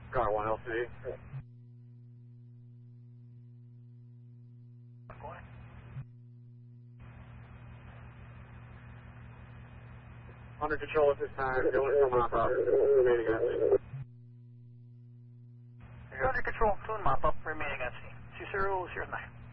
Car 1 LCD. Under control at this time. Doing some mop-up. Remaining at sea. You're under control. Doing mop-up. Remaining at sea. 2009.